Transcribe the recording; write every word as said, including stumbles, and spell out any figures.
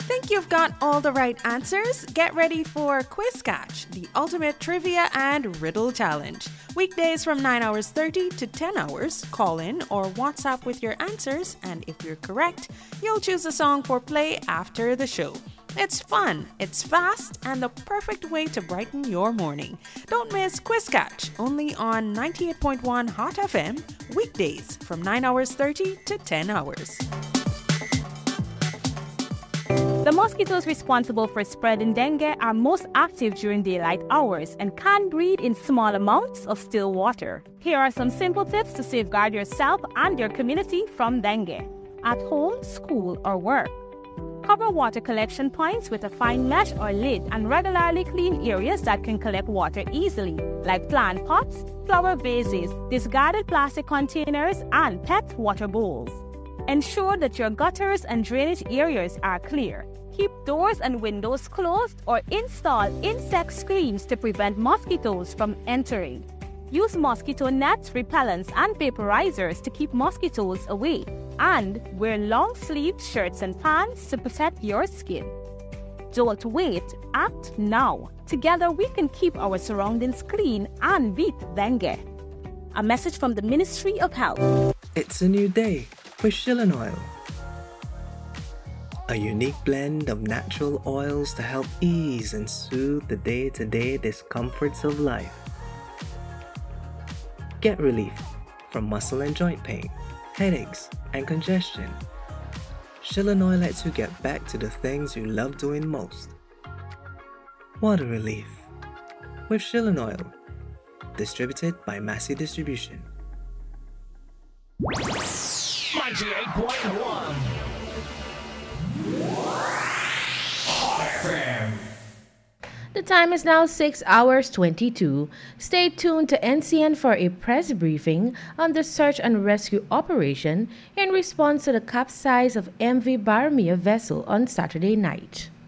Think you've got all the right answers? Get ready for Quiz Catch, the ultimate trivia and riddle challenge. Weekdays from nine hours thirty to ten hours, call in or WhatsApp with your answers, and if you're correct, you'll choose a song for play after the show. It's fun, it's fast, and the perfect way to brighten your morning. Don't miss Quiz Catch, only on ninety-eight point one Hot F M, weekdays from nine hours thirty to ten hours. The mosquitoes responsible for spreading dengue are most active during daylight hours and can breed in small amounts of still water. Here are some simple tips to safeguard yourself and your community from dengue. At home, school, or work. Cover water collection points with a fine mesh or lid and regularly clean areas that can collect water easily, like plant pots, flower vases, discarded plastic containers, and pet water bowls. Ensure that your gutters and drainage areas are clear. Keep doors and windows closed or install insect screens to prevent mosquitoes from entering. Use mosquito nets, repellents, and vaporizers to keep mosquitoes away. And wear long-sleeved shirts and pants to protect your skin. Don't wait, act now. Together we can keep our surroundings clean and beat dengue. A message from the Ministry of Health. It's a new day with Shillan Oil. A unique blend of natural oils to help ease and soothe the day-to-day discomforts of life. Get relief from muscle and joint pain, headaches, and congestion. Shillan Oil lets you get back to the things you love doing most. Water relief with Shillan Oil. Distributed by Massey Distribution. ninety-eight point one Hot F M. The time is now six hours twenty-two. Stay tuned to N C N for a press briefing on the search and rescue operation in response to the capsize of M V Baramia vessel on Saturday night.